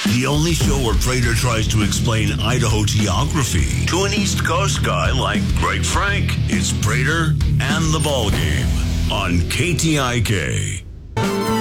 The only show where Prater tries to explain Idaho geography to an East Coast guy like Greg Frank. It's Prater and the Ball Game on KTIK.